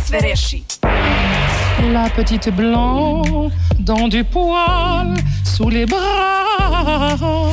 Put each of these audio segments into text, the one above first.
sve reši. La petite blanc dans du poil sous les bras.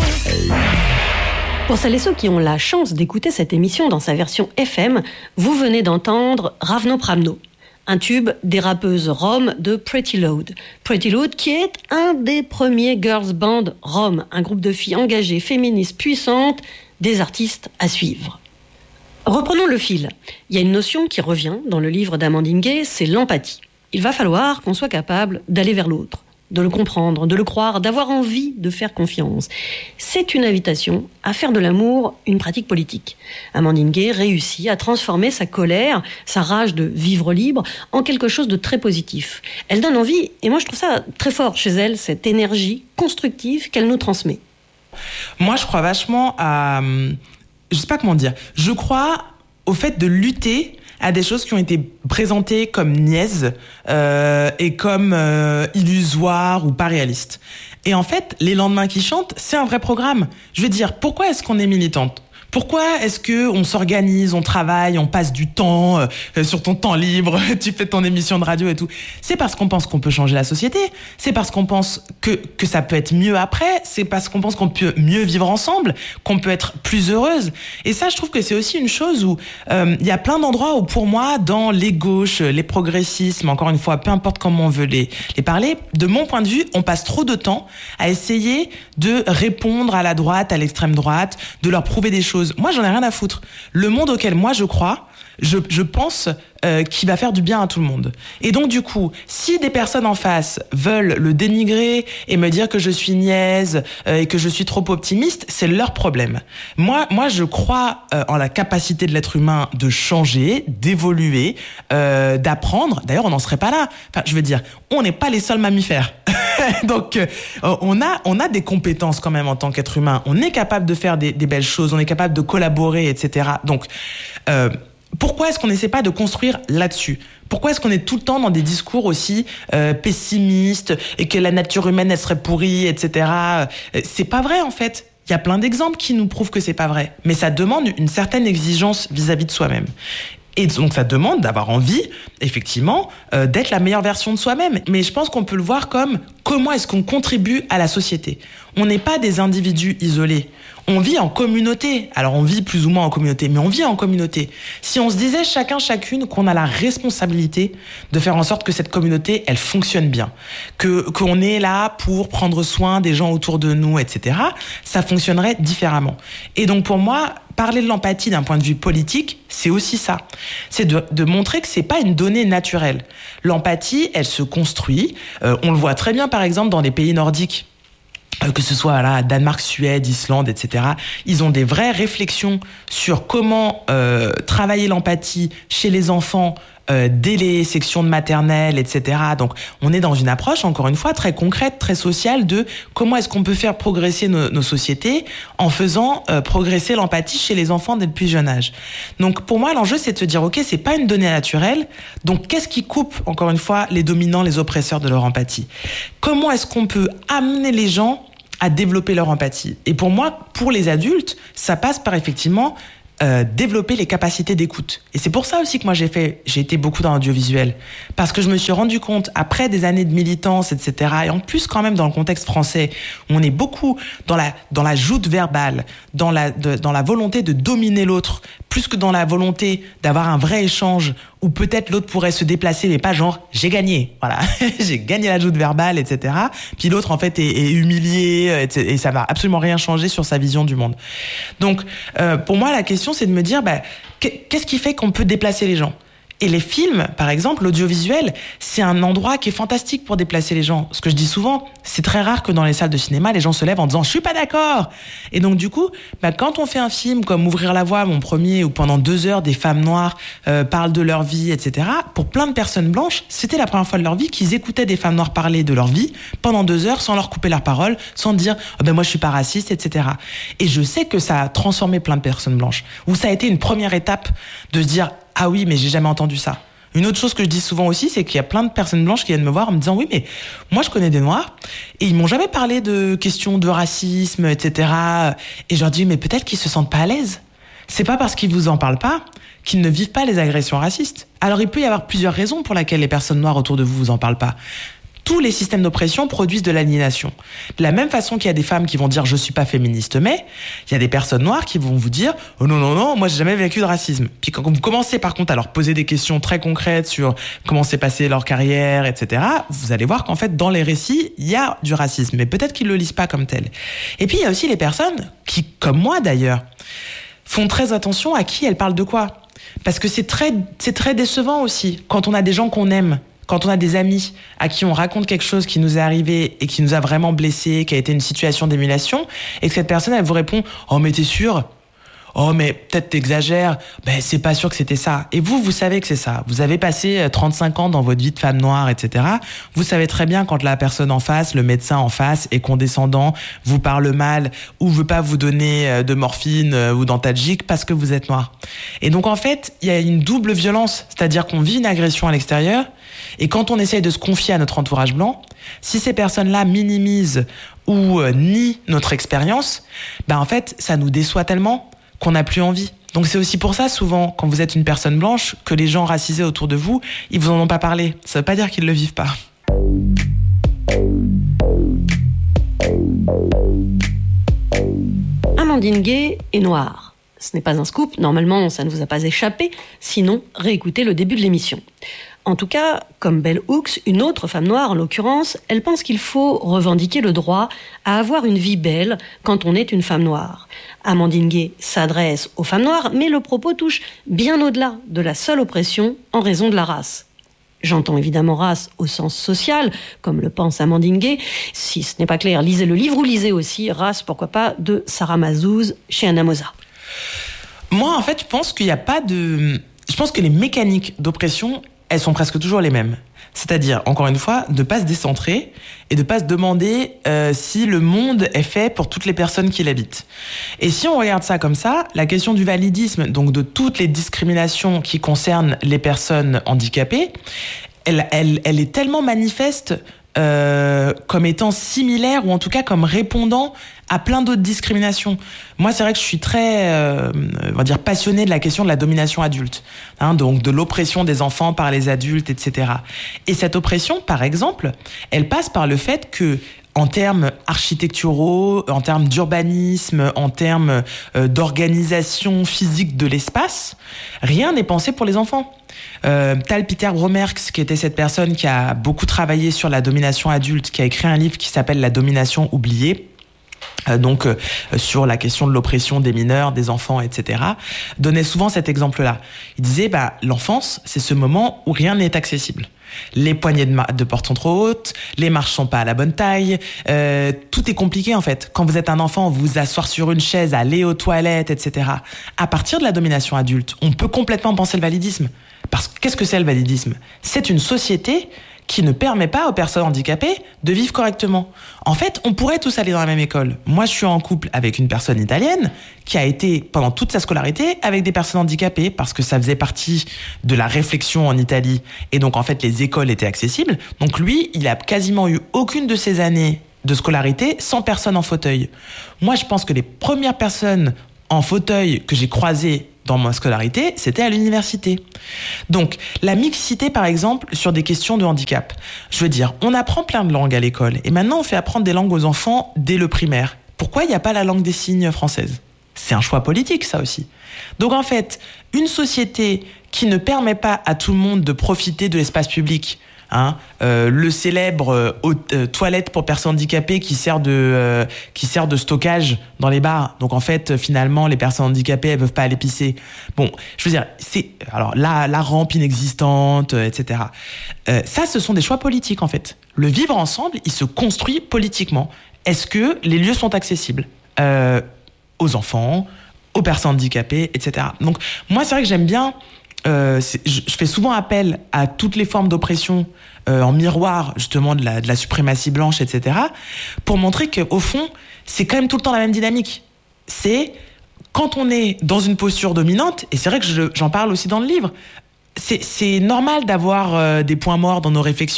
Pour celles et ceux qui ont la chance d'écouter cette émission dans sa version FM, vous venez d'entendre Ravno Pramno, un tube des rappeuses roms de Pretty Load. Pretty Load qui est un des premiers girls band roms, un groupe de filles engagées, féministes, puissantes, des artistes à suivre. Reprenons le fil. Il y a une notion qui revient dans le livre d'Amandine Gay, c'est l'empathie. Il va falloir qu'on soit capable d'aller vers l'autre, de le comprendre, de le croire, d'avoir envie de faire confiance. C'est une invitation à faire de l'amour une pratique politique. Amandine Gay réussit à transformer sa colère, sa rage de vivre libre, en quelque chose de très positif. Elle donne envie, et moi je trouve ça très fort chez elle, cette énergie constructive qu'elle nous transmet. Moi, je crois vachement à... Je sais pas comment dire. Je crois au fait de lutter à des choses qui ont été présentées comme niaises et comme illusoires ou pas réalistes. Et en fait, les lendemains qui chantent, c'est un vrai programme. Je veux dire, pourquoi est-ce qu'on est militante ? Pourquoi est-ce que on s'organise, on travaille, on passe du temps sur ton temps libre, tu fais ton émission de radio et tout? C'est parce qu'on pense qu'on peut changer la société. C'est parce qu'on pense que ça peut être mieux après. C'est parce qu'on pense qu'on peut mieux vivre ensemble, qu'on peut être plus heureuse. Et ça, je trouve que c'est aussi une chose où il y a plein d'endroits où, pour moi, dans les gauches, les progressismes, encore une fois, peu importe comment on veut les parler, de mon point de vue, on passe trop de temps à essayer de répondre à la droite, à l'extrême droite, de leur prouver des choses. Moi, j'en ai rien à foutre. Le monde auquel moi je crois, je pense qu'il va faire du bien à tout le monde. Et donc, du coup, si des personnes en face veulent le dénigrer et me dire que je suis niaise et que je suis trop optimiste, c'est leur problème. Moi, je crois en la capacité de l'être humain de changer, d'évoluer, d'apprendre. D'ailleurs, on n'en serait pas là. Enfin, je veux dire, on n'est pas les seuls mammifères. Donc, on a des compétences quand même en tant qu'être humain. On est capable de faire des belles choses, on est capable de collaborer, etc. Donc, pourquoi est-ce qu'on n'essaie pas de construire là-dessus ? Pourquoi est-ce qu'on est tout le temps dans des discours aussi pessimistes et que la nature humaine, elle serait pourrie, etc. C'est pas vrai, en fait. Il y a plein d'exemples qui nous prouvent que c'est pas vrai. Mais ça demande une certaine exigence vis-à-vis de soi-même. Et donc, ça demande d'avoir envie, effectivement, d'être la meilleure version de soi-même. Mais je pense qu'on peut le voir comme comment est-ce qu'on contribue à la société. On n'est pas des individus isolés. On vit en communauté. Alors, on vit plus ou moins en communauté, mais on vit en communauté. Si on se disait chacun, chacune qu'on a la responsabilité de faire en sorte que cette communauté, elle fonctionne bien, qu'on est là pour prendre soin des gens autour de nous, etc., ça fonctionnerait différemment. Et donc, pour moi, parler de l'empathie d'un point de vue politique, c'est aussi ça. C'est de montrer que c'est pas une donnée naturelle. L'empathie, elle se construit. On le voit très bien, par exemple, dans les pays nordiques. Que ce soit là, Danemark, Suède, Islande, etc. Ils ont des vraies réflexions sur comment travailler l'empathie chez les enfants dès les sections de maternelle, etc. Donc, on est dans une approche, encore une fois, très concrète, très sociale de comment est-ce qu'on peut faire progresser nos sociétés en faisant progresser l'empathie chez les enfants dès le plus jeune âge. Donc, pour moi, l'enjeu, c'est de se dire, OK, c'est pas une donnée naturelle. Donc, qu'est-ce qui coupe, encore une fois, les dominants, les oppresseurs de leur empathie ? Comment est-ce qu'on peut amener les gens à développer leur empathie ? Et pour moi, pour les adultes, ça passe par effectivement développer les capacités d'écoute. Et c'est pour ça aussi que moi j'ai été beaucoup dans l'audiovisuel, parce que je me suis rendu compte, après des années de militance, etc., et en plus quand même dans le contexte français, où on est beaucoup dans la joute verbale, dans la volonté de dominer l'autre, plus que dans la volonté d'avoir un vrai échange, où peut-être l'autre pourrait se déplacer, mais pas genre « j'ai gagné », voilà, j'ai gagné la joute verbale, etc. Puis l'autre en fait est humilié, et ça va absolument rien changer sur sa vision du monde. Donc pour moi la question c'est de me dire qu'est-ce qui fait qu'on peut déplacer les gens ? Et les films, par exemple, l'audiovisuel, c'est un endroit qui est fantastique pour déplacer les gens. Ce que je dis souvent, c'est très rare que dans les salles de cinéma, les gens se lèvent en disant « je suis pas d'accord ». Et donc du coup, quand on fait un film comme Ouvrir la voie, mon premier, où pendant 2 heures, des femmes noires parlent de leur vie, etc., pour plein de personnes blanches, c'était la première fois de leur vie qu'ils écoutaient des femmes noires parler de leur vie pendant 2 heures sans leur couper leurs paroles, sans dire « moi je suis pas raciste », etc. Et je sais que ça a transformé plein de personnes blanches, où ça a été une première étape de se dire « ah oui, mais j'ai jamais entendu ça ». Une autre chose que je dis souvent aussi, c'est qu'il y a plein de personnes blanches qui viennent me voir en me disant « oui, mais moi je connais des noirs et ils m'ont jamais parlé de questions de racisme, etc. » Et je leur dis « mais peut-être qu'ils se sentent pas à l'aise. c'est pas parce qu'ils vous en parlent pas qu'ils ne vivent pas les agressions racistes. Alors il peut y avoir plusieurs raisons pour lesquelles les personnes noires autour de vous en parlent pas. Tous les systèmes d'oppression produisent de l'aliénation. De la même façon qu'il y a des femmes qui vont dire « je suis pas féministe, mais », il y a des personnes noires qui vont vous dire « oh non, moi j'ai jamais vécu de racisme ». Puis quand vous commencez par contre à leur poser des questions très concrètes sur comment s'est passée leur carrière, etc., vous allez voir qu'en fait dans les récits, il y a du racisme, mais peut-être qu'ils le lisent pas comme tel. Et puis il y a aussi les personnes qui, comme moi d'ailleurs, font très attention à qui elles parlent de quoi. Parce que c'est très décevant aussi quand on a des gens qu'on aime, quand on a des amis à qui on raconte quelque chose qui nous est arrivé et qui nous a vraiment blessés, qui a été une situation d'émulation, et que cette personne, elle vous répond « oh mais t'es sûr ? Oh mais peut-être t'exagères, ben c'est pas sûr que c'était ça ». Et vous savez que c'est ça. Vous avez passé 35 ans dans votre vie de femme noire, etc. Vous savez très bien quand la personne en face, le médecin en face est condescendant, vous parle mal ou veut pas vous donner de morphine ou d'antalgique parce que vous êtes noir. Et donc en fait, il y a une double violence, c'est-à-dire qu'on vit une agression à l'extérieur et quand on essaye de se confier à notre entourage blanc, si ces personnes-là minimisent ou nient notre expérience, ben en fait, ça nous déçoit tellement qu'on n'a plus envie. Donc c'est aussi pour ça, souvent, quand vous êtes une personne blanche, que les gens racisés autour de vous, ils vous en ont pas parlé. Ça veut pas dire qu'ils le vivent pas. Amandine Gay est noire. Ce n'est pas un scoop, normalement ça ne vous a pas échappé, sinon réécoutez le début de l'émission. En tout cas, comme Bell Hooks, une autre femme noire en l'occurrence, elle pense qu'il faut revendiquer le droit à avoir une vie belle quand on est une femme noire. Amandine Gay s'adresse aux femmes noires, mais le propos touche bien au-delà de la seule oppression en raison de la race. J'entends évidemment race au sens social, comme le pense Amandine Gay. Si ce n'est pas clair, lisez le livre ou lisez aussi Race, pourquoi pas, de Sarah Mazouz chez Anamosa. Moi, en fait, je pense qu'il n'y a pas de... Je pense que les mécaniques d'oppression, elles sont presque toujours les mêmes. C'est-à-dire, encore une fois, de ne pas se décentrer et de ne pas se demander si le monde est fait pour toutes les personnes qui l'habitent. Et si on regarde ça comme ça, la question du validisme, donc de toutes les discriminations qui concernent les personnes handicapées, elle est tellement manifeste comme étant similaire ou en tout cas comme répondant à plein d'autres discriminations. Moi, c'est vrai que je suis très, on va dire, passionnée de la question de la domination adulte, donc de l'oppression des enfants par les adultes, etc. Et cette oppression, par exemple, elle passe par le fait que, en termes architecturaux, en termes d'urbanisme, en termes d'organisation physique de l'espace, rien n'est pensé pour les enfants. Tal Peter Bromerx, qui était cette personne qui a beaucoup travaillé sur la domination adulte, qui a écrit un livre qui s'appelle La domination oubliée, sur la question de l'oppression des mineurs, des enfants, etc., donnait souvent cet exemple-là. Il disait, l'enfance, c'est ce moment où rien n'est accessible. Les poignées de porte sont trop hautes, les marches sont pas à la bonne taille, tout est compliqué en fait. Quand vous êtes un enfant, vous asseoir sur une chaise, aller aux toilettes, etc. À partir de la domination adulte, on peut complètement penser le validisme. Parce que qu'est-ce que c'est le validisme ? C'est une société qui ne permet pas aux personnes handicapées de vivre correctement. En fait, on pourrait tous aller dans la même école. Moi, je suis en couple avec une personne italienne qui a été, pendant toute sa scolarité, avec des personnes handicapées, parce que ça faisait partie de la réflexion en Italie. Et donc, en fait, les écoles étaient accessibles. Donc, lui, il a quasiment eu aucune de ses années de scolarité sans personne en fauteuil. Moi, je pense que les premières personnes en fauteuil que j'ai croisées dans ma scolarité, c'était à l'université. Donc, la mixité, par exemple, sur des questions de handicap. Je veux dire, on apprend plein de langues à l'école, et maintenant on fait apprendre des langues aux enfants dès le primaire. Pourquoi il n'y a pas la langue des signes française ? C'est un choix politique, ça aussi. Donc en fait, une société qui ne permet pas à tout le monde de profiter de l'espace public, le célèbre toilette pour personnes handicapées qui sert de stockage dans les bars. Donc en fait, finalement, les personnes handicapées, elles peuvent pas aller pisser. Bon, je veux dire, la rampe inexistante, etc. Ça, ce sont des choix politiques en fait. Le vivre ensemble, il se construit politiquement. Est-ce que les lieux sont accessibles aux enfants, aux personnes handicapées, etc. Donc moi, c'est vrai que j'aime bien. Je fais souvent appel à toutes les formes d'oppression en miroir justement de la suprématie blanche, etc., pour montrer qu'au fond, c'est quand même tout le temps la même dynamique. C'est quand on est dans une posture dominante, et c'est vrai que j'en parle aussi dans le livre, c'est normal d'avoir des points morts dans nos réflexions.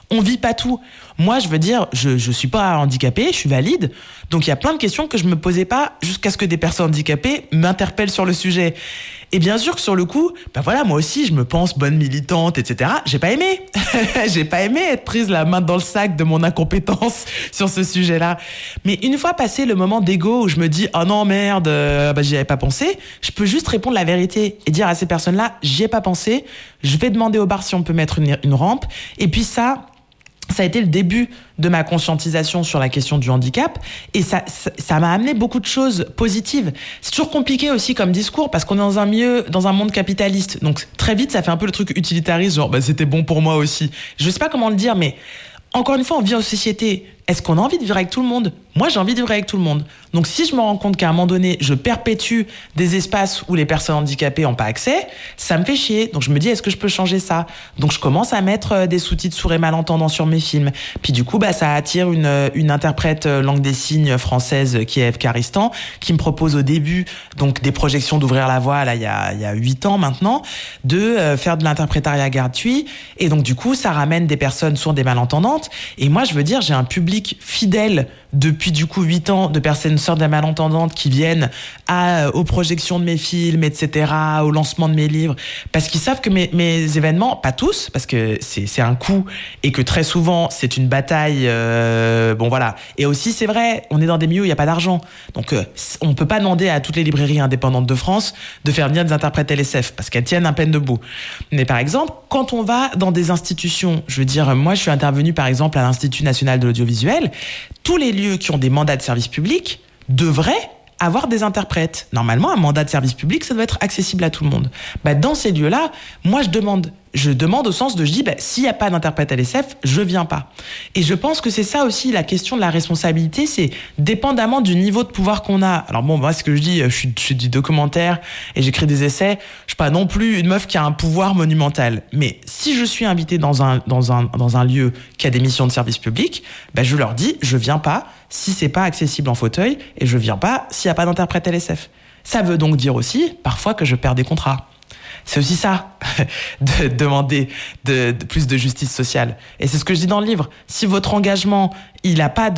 on vit pas tout. Moi, je veux dire, je suis pas handicapée, je suis valide. Donc, il y a plein de questions que je me posais pas jusqu'à ce que des personnes handicapées m'interpellent sur le sujet. Et bien sûr que sur le coup, voilà, moi aussi, je me pense bonne militante, etc. J'ai pas aimé. J'ai pas aimé être prise la main dans le sac de mon incompétence sur ce sujet-là. Mais une fois passé le moment d'ego où je me dis, oh non, merde, j'y avais pas pensé, je peux juste répondre la vérité et dire à ces personnes-là, j'y ai pas pensé, je vais demander au bar si on peut mettre une rampe. Et puis ça a été le début de ma conscientisation sur la question du handicap et ça m'a amené beaucoup de choses positives. C'est toujours compliqué aussi comme discours parce qu'on est dans un monde capitaliste. Donc très vite, ça fait un peu le truc utilitariste, genre c'était bon pour moi aussi. Je sais pas comment le dire, mais encore une fois, on vit en société. Est-ce qu'on a envie de vivre avec tout le monde ? Moi, j'ai envie de vivre avec tout le monde. Donc, si je me rends compte qu'à un moment donné, je perpétue des espaces où les personnes handicapées n'ont pas accès, ça me fait chier. Donc, je me dis, est-ce que je peux changer ça ? Donc, je commence à mettre des sous-titres sourds et malentendants sur mes films. Puis, du coup, ça attire une interprète langue des signes française qui est Eve Caristan, qui me propose au début, donc, des projections d'Ouvrir la Voie, là, il y a 8 ans maintenant, de faire de l'interprétariat gratuit. Et donc, du coup, ça ramène des personnes sourdes et malentendantes. Et moi, je veux dire, j'ai un public fidèle depuis du coup 8 ans de personnes sortes et malentendantes qui viennent aux projections de mes films, etc., au lancement de mes livres, parce qu'ils savent que mes événements, pas tous, parce que c'est un coût et que très souvent c'est une bataille, voilà. Et aussi c'est vrai, on est dans des milieux où il n'y a pas d'argent, donc on peut pas demander à toutes les librairies indépendantes de France de faire venir des interprètes LSF parce qu'elles tiennent à peine debout. Mais par exemple, quand on va dans des institutions, je veux dire, moi je suis intervenue par exemple à l'Institut national de l'audiovisuel, tous les lieux qui ont des mandats de service public devraient avoir des interprètes. Normalement, un mandat de service public, ça doit être accessible à tout le monde. Dans ces lieux-là, moi, je demande au sens de, je dis, s'il n'y a pas d'interprète LSF, je viens pas. Et je pense que c'est ça aussi la question de la responsabilité, c'est dépendamment du niveau de pouvoir qu'on a. Alors moi, ce que je dis, je suis du documentaire et j'écris des essais, je suis pas non plus une meuf qui a un pouvoir monumental. Mais si je suis invitée dans un lieu qui a des missions de service public, je leur dis, je viens pas si c'est pas accessible en fauteuil et je viens pas s'il n'y a pas d'interprète LSF. Ça veut donc dire aussi, parfois, que je perds des contrats. C'est aussi ça, de demander de plus de justice sociale. Et c'est ce que je dis dans le livre. Si votre engagement, il a pas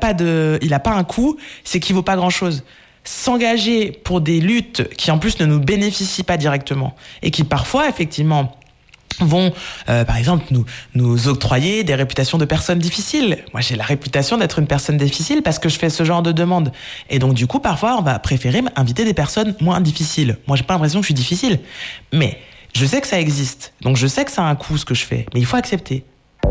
un coût, c'est qu'il vaut pas grand chose. S'engager pour des luttes qui, en plus, ne nous bénéficient pas directement et qui, parfois, effectivement, vont, par exemple, nous octroyer des réputations de personnes difficiles. Moi, j'ai la réputation d'être une personne difficile parce que je fais ce genre de demande. Et donc, du coup, parfois, on va préférer inviter des personnes moins difficiles. Moi, j'ai pas l'impression que je suis difficile. Mais je sais que ça existe. Donc, je sais que ça a un coût, ce que je fais. Mais il faut accepter.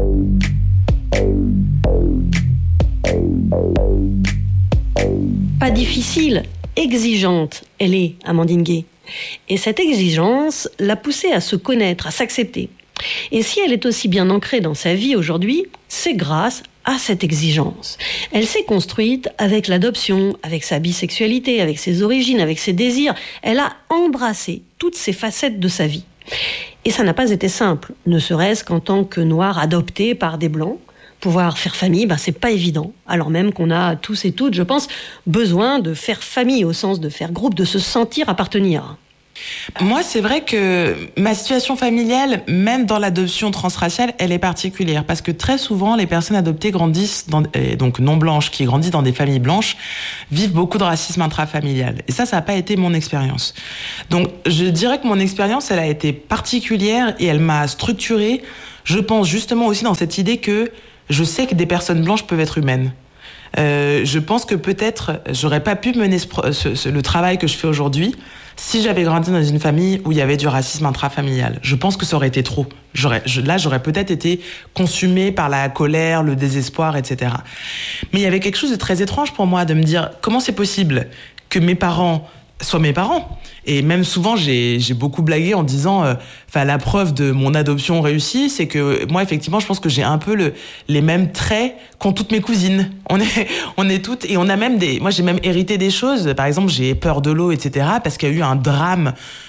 Pas difficile, exigeante, elle est, Amandine Gay. Et cette exigence l'a poussée à se connaître, à s'accepter. Et si elle est aussi bien ancrée dans sa vie aujourd'hui, c'est grâce à cette exigence. Elle s'est construite avec l'adoption, avec sa bisexualité, avec ses origines, avec ses désirs. Elle a embrassé toutes ces facettes de sa vie. Et ça n'a pas été simple, ne serait-ce qu'en tant que noire adoptée par des blancs. Pouvoir faire famille, c'est pas évident. Alors même qu'on a tous et toutes, je pense, besoin de faire famille au sens de faire groupe, de se sentir appartenir. Moi, c'est vrai que ma situation familiale, même dans l'adoption transraciale, elle est particulière parce que très souvent, les personnes adoptées grandissent donc non blanches, qui grandissent dans des familles blanches, vivent beaucoup de racisme intrafamilial. Et ça n'a pas été mon expérience. Donc, je dirais que mon expérience, elle a été particulière et elle m'a structurée. Je pense justement aussi dans cette idée que je sais que des personnes blanches peuvent être humaines. Je pense que peut-être j'aurais pas pu mener le travail que je fais aujourd'hui si j'avais grandi dans une famille où il y avait du racisme intrafamilial. Je pense que ça aurait été trop. J'aurais peut-être été consumée par la colère, le désespoir, etc. Mais il y avait quelque chose de très étrange pour moi de me dire comment c'est possible que mes parents soient mes parents. Et même souvent, j'ai beaucoup blagué en disant, la preuve de mon adoption réussie, c'est que moi, effectivement, je pense que j'ai un peu les mêmes traits qu'ont toutes mes cousines. On est toutes, et on a même moi, j'ai même hérité des choses. Par exemple, j'ai peur de l'eau, etc., parce qu'il y a eu un drame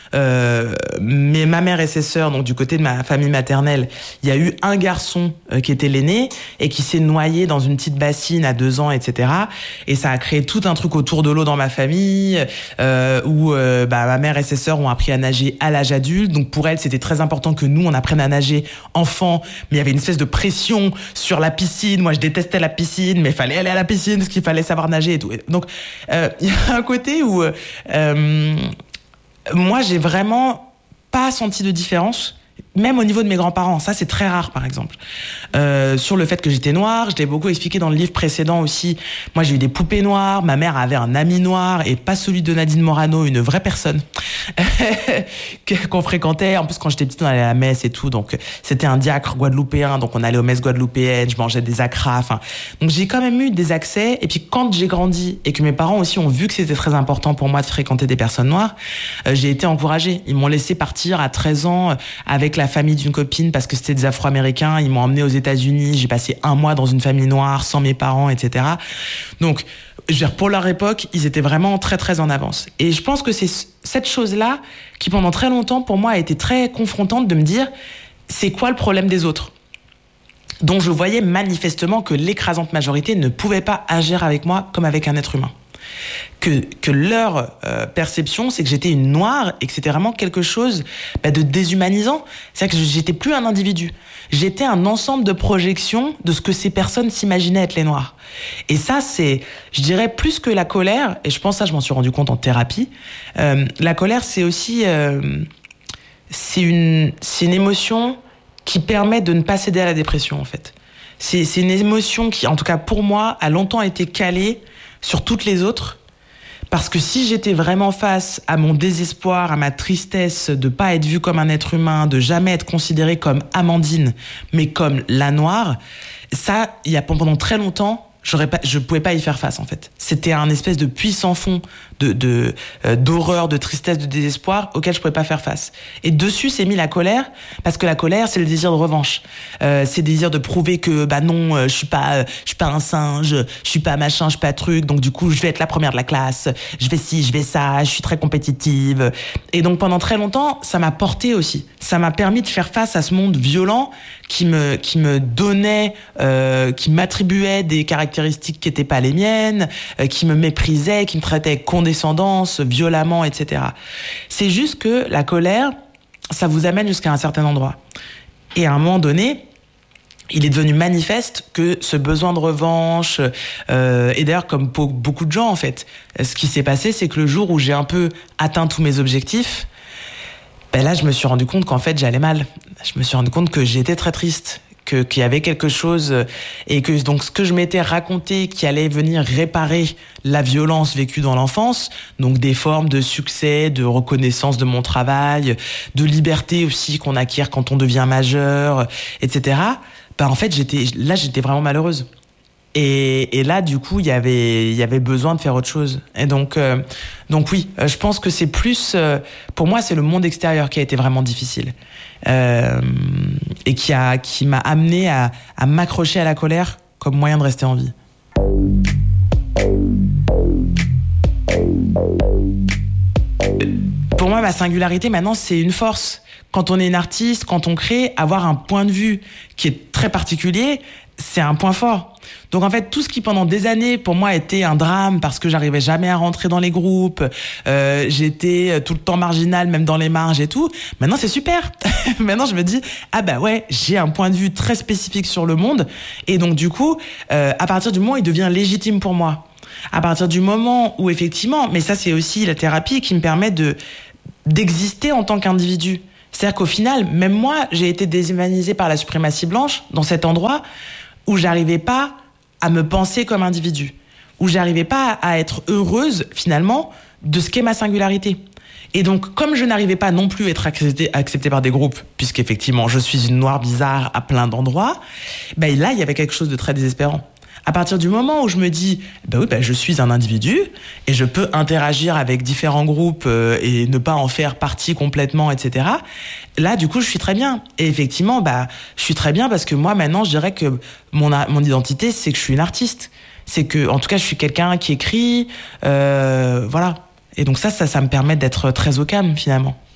mais ma mère et ses sœurs, donc du côté de ma famille maternelle, il y a eu un garçon qui était l'aîné et qui s'est noyé dans une petite bassine à 2 ans, etc. Et ça a créé tout un truc autour de l'eau dans ma famille, où ma mère et ses sœurs ont appris à nager à l'âge adulte. Donc pour elles, c'était très important que nous, on apprenne à nager enfant. Mais il y avait une espèce de pression sur la piscine. Moi, je détestais la piscine, mais il fallait aller à la piscine parce qu'il fallait savoir nager et tout. Donc il y a un côté où moi, j'ai vraiment pas senti de différence, même au niveau de mes grands-parents. Ça, c'est très rare, par exemple. Sur le fait que j'étais noire, je l'ai beaucoup expliqué dans le livre précédent aussi. Moi, j'ai eu des poupées noires. Ma mère avait un ami noir et pas celui de Nadine Morano, une vraie personne qu'on fréquentait. En plus, quand j'étais petite, on allait à la messe et tout. Donc, c'était un diacre guadeloupéen. Donc, on allait aux messes guadeloupéennes. Je mangeais des acras. Enfin, donc, j'ai quand même eu des accès. Et puis, quand j'ai grandi et que mes parents aussi ont vu que c'était très important pour moi de fréquenter des personnes noires, j'ai été encouragée. Ils m'ont laissé partir à 13 ans avec la famille d'une copine parce que c'était des Afro-Américains. Ils m'ont emmené aux États-Unis. J'ai passé 1 mois dans une famille noire sans mes parents, etc. Donc, pour leur époque, ils étaient vraiment très, très en avance. Et je pense que c'est cette chose-là qui, pendant très longtemps, pour moi, a été très confrontante de me dire, c'est quoi le problème des autres ? Donc, je voyais manifestement que l'écrasante majorité ne pouvait pas agir avec moi comme avec un être humain. Que leur perception, c'est que j'étais une noire et que c'était vraiment quelque chose de déshumanisant. C'est-à-dire que j'étais plus un individu. J'étais un ensemble de projections de ce que ces personnes s'imaginaient être les noirs. Et ça, c'est, je dirais, plus que la colère, et je pense ça, je m'en suis rendu compte en thérapie, la colère, c'est aussi... c'est une émotion qui permet de ne pas céder à la dépression, en fait. C'est une émotion qui, en tout cas pour moi, a longtemps été calée sur toutes les autres. Parce que si j'étais vraiment face à mon désespoir, à ma tristesse de pas être vue comme un être humain, de jamais être considérée comme Amandine, mais comme la noire, ça, il y a pendant très longtemps, je pouvais pas y faire face, en fait. C'était un espèce de puits sans fond d'horreur, de tristesse, de désespoir auquel je pouvais pas faire face. Et dessus s'est mis la colère, parce que la colère, c'est le désir de revanche. C'est le désir de prouver que, non, je suis pas un singe, je suis pas machin, je suis pas truc, donc du coup, je vais être la première de la classe, je vais ci, je vais ça, je suis très compétitive. Et donc, pendant très longtemps, ça m'a porté aussi. Ça m'a permis de faire face à ce monde violent qui me donnait, qui m'attribuait des caractéristiques qui étaient pas les miennes, qui me méprisait, qui me traitait avec condescendance, violemment, etc. C'est juste que la colère, ça vous amène jusqu'à un certain endroit. Et à un moment donné, il est devenu manifeste que ce besoin de revanche, et d'ailleurs comme pour beaucoup de gens en fait, ce qui s'est passé, c'est que le jour où j'ai un peu atteint tous mes objectifs, là je me suis rendu compte qu'en fait j'allais mal. Je me suis rendu compte que j'étais très triste, qu'il y avait quelque chose, et que donc ce que je m'étais raconté qui allait venir réparer la violence vécue dans l'enfance, donc des formes de succès, de reconnaissance de mon travail, de liberté aussi qu'on acquiert quand on devient majeur, etc. En fait, j'étais vraiment malheureuse. Et là, du coup, il y avait besoin de faire autre chose. Et donc oui, je pense que c'est plus, pour moi, c'est le monde extérieur qui a été vraiment difficile. Et qui m'a amené à m'accrocher à la colère comme moyen de rester en vie. Pour moi, ma singularité, maintenant, c'est une force. Quand on est une artiste, quand on crée, avoir un point de vue qui est très particulier, c'est un point fort. Donc en fait, tout ce qui pendant des années pour moi était un drame parce que j'arrivais jamais à rentrer dans les groupes, j'étais tout le temps marginale, même dans les marges et tout. Maintenant c'est super. Maintenant je me dis ouais, j'ai un point de vue très spécifique sur le monde et donc du coup, à partir du moment où il devient légitime pour moi, à partir du moment où effectivement, mais ça c'est aussi la thérapie qui me permet d'exister en tant qu'individu. C'est-à-dire qu'au final, même moi, j'ai été déshumanisée par la suprématie blanche dans cet endroit où j'arrivais pas à me penser comme individu, où j'arrivais pas à être heureuse, finalement, de ce qu'est ma singularité. Et donc, comme je n'arrivais pas non plus à être acceptée par des groupes, puisqu'effectivement, je suis une noire bizarre à plein d'endroits, là, il y avait quelque chose de très désespérant. À partir du moment où je me dis, je suis un individu et je peux interagir avec différents groupes et ne pas en faire partie complètement, etc. Là, du coup, je suis très bien. Et effectivement, je suis très bien parce que moi, maintenant, je dirais que mon identité, c'est que je suis une artiste. C'est que, en tout cas, je suis quelqu'un qui écrit, voilà. Et donc ça me permet d'être très au calme, finalement.